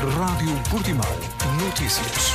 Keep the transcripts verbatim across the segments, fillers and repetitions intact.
Rádio Portimão Notícias.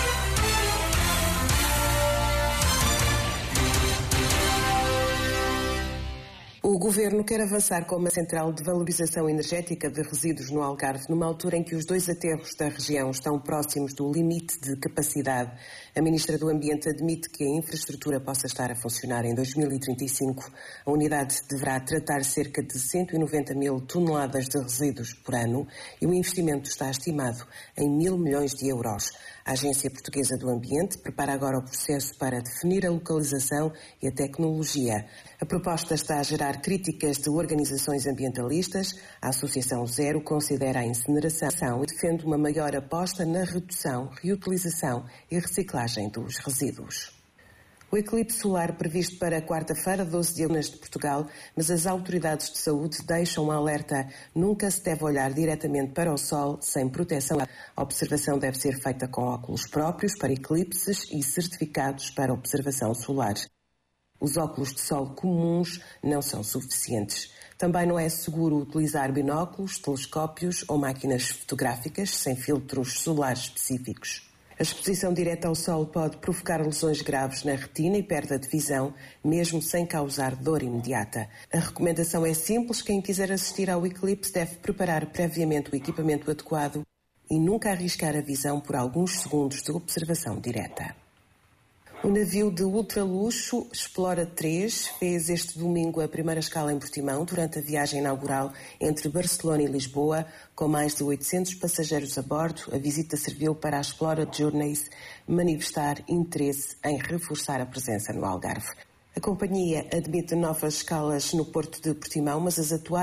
O Governo quer avançar com uma central de valorização energética de resíduos no Algarve, numa altura em que os dois aterros da região estão próximos do limite de capacidade. A Ministra do Ambiente admite que a infraestrutura possa estar a funcionar em dois mil e trinta e cinco. A unidade deverá tratar cerca de cento e noventa mil toneladas de resíduos por ano e o investimento está estimado em mil milhões de euros. A Agência Portuguesa do Ambiente prepara agora o processo para definir a localização e a tecnologia. A proposta está a gerar críticas de organizações ambientalistas. A Associação Zero considera a incineração e defende uma maior aposta na redução, reutilização e reciclagem dos resíduos. O eclipse solar previsto para quarta-feira, doze de agosto de Portugal, mas as autoridades de saúde deixam um alerta. Nunca se deve olhar diretamente para o sol sem proteção. A observação deve ser feita com óculos próprios para eclipses e certificados para observação solar. Os óculos de sol comuns não são suficientes. Também não é seguro utilizar binóculos, telescópios ou máquinas fotográficas sem filtros solares específicos. A exposição direta ao sol pode provocar lesões graves na retina e perda de visão, mesmo sem causar dor imediata. A recomendação é simples: quem quiser assistir ao eclipse deve preparar previamente o equipamento adequado e nunca arriscar a visão por alguns segundos de observação direta. O navio de ultraluxo Explora três fez este domingo a primeira escala em Portimão durante a viagem inaugural entre Barcelona e Lisboa, com mais de oitocentos passageiros a bordo. A visita serviu para a Explora Journeys manifestar interesse em reforçar a presença no Algarve. A companhia admite novas escalas no porto de Portimão, mas as atuais